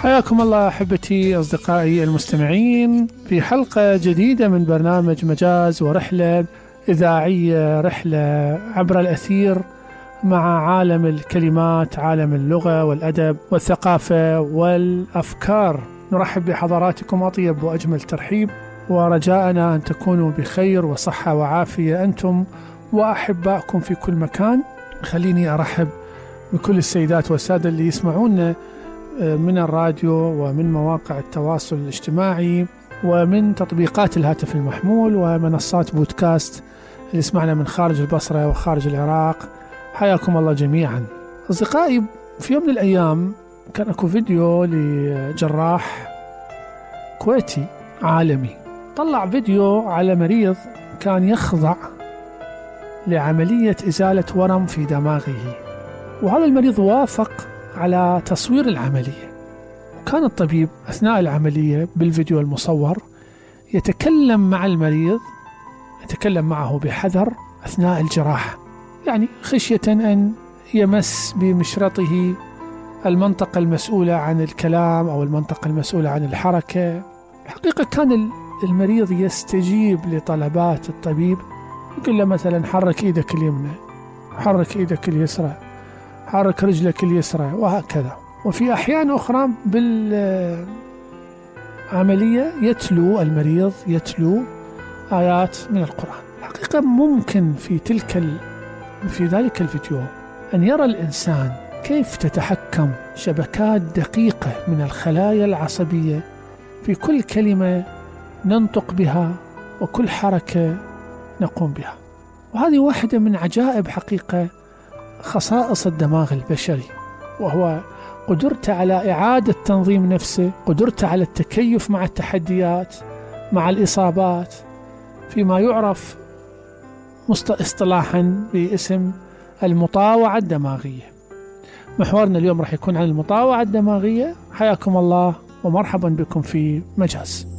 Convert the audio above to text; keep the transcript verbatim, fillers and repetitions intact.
حياكم الله أحبتي أصدقائي المستمعين في حلقة جديدة من برنامج مجاز ورحلة إذاعية، رحلة عبر الأثير مع عالم الكلمات، عالم اللغة والأدب والثقافة والأفكار. نرحب بحضراتكم أطيب وأجمل ترحيب، ورجاءنا أن تكونوا بخير وصحة وعافية أنتم وأحبائكم في كل مكان. خليني أرحب بكل السيدات والسادة اللي يسمعونا من الراديو ومن مواقع التواصل الاجتماعي ومن تطبيقات الهاتف المحمول ومنصات بودكاست اللي يسمعنا من خارج البصرة وخارج العراق. حياكم الله جميعا. أصدقائي، في يوم من الأيام كان أكو فيديو لجراح كويتي عالمي طلع فيديو على مريض كان يخضع لعملية إزالة ورم في دماغه، وهذا المريض وافق على تصوير العملية. وكان الطبيب أثناء العملية بالفيديو المصور يتكلم مع المريض، يتكلم معه بحذر أثناء الجراحة، يعني خشية أن يمس بمشرطه المنطقة المسؤولة عن الكلام أو المنطقة المسؤولة عن الحركة. الحقيقة كان المريض يستجيب لطلبات الطبيب، يقول له مثلا حرك إيدك اليمنى، حرك إيدك اليسرى، حرك رجلك اليسرى، وهكذا. وفي أحيان أخرى بالعملية يتلو المريض يتلو آيات من القرآن. حقيقة ممكن في تلك ال... في ذلك الفيديو أن يرى الإنسان كيف تتحكم شبكات دقيقة من الخلايا العصبية في كل كلمة ننطق بها وكل حركة نقوم بها. وهذه واحدة من عجائب حقيقة خصائص الدماغ البشري، وهو قدرته على إعادة تنظيم نفسه، قدرته على التكيف مع التحديات، مع الإصابات، فيما يعرف اصطلاحا باسم المطاوعة الدماغية. محورنا اليوم راح يكون عن المطاوعة الدماغية. حياكم الله ومرحبا بكم في مجاز.